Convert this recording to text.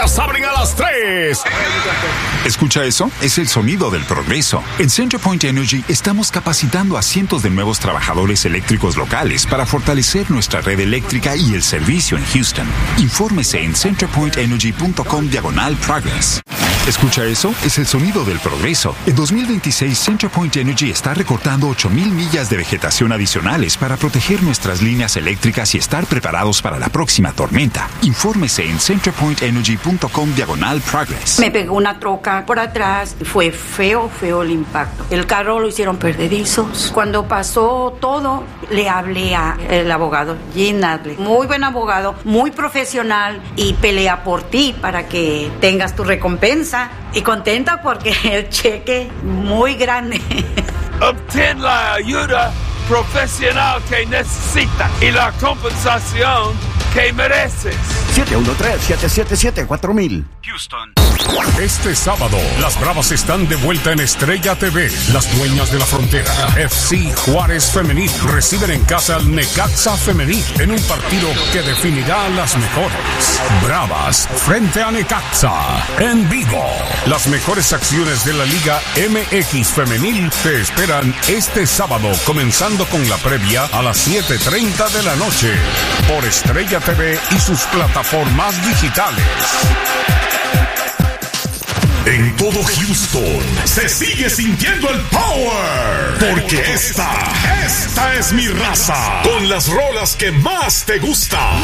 tiendas abren a las 3. ¿Escucha eso? Es el sonido del progreso. En CenterPoint Energy estamos capacitando a cientos de nuevos trabajadores eléctricos locales para fortalecer nuestra red eléctrica y el servicio en Houston. Infórmese en centerpointenergy.com/progress. ¿Escucha eso? Es el sonido del progreso. En 2026, CenterPoint Energy está recortando 8,000 millas de vegetación adicionales para proteger nuestras líneas eléctricas y estar preparados para la próxima tormenta. Infórmese en centerpointenergy.com/progress. Me pegó una troca por atrás. Fue feo el impacto. El carro lo hicieron perdedizos. Cuando pasó todo, le hablé al abogado Jim Nadley. Muy buen abogado, muy profesional y pelea por ti para que tengas tu recompensa. Y contenta porque el cheque muy grande. Obtén la ayuda profesional que necesita y la compensación que mereces. 713-777-4000. Houston. Este sábado, las Bravas están de vuelta en Estrella TV. Las dueñas de la frontera, FC Juárez Femenil, reciben en casa al Necaxa Femenil en un partido que definirá a las mejores. Bravas frente a Necaxa, en vivo. Las mejores acciones de la Liga MX Femenil te esperan este sábado, comenzando con la previa a las 7:30 de la noche por Estrella TV y sus plataformas digitales. En todo Houston se sigue sintiendo el power, porque esta es mi raza, con las rolas que más te gustan.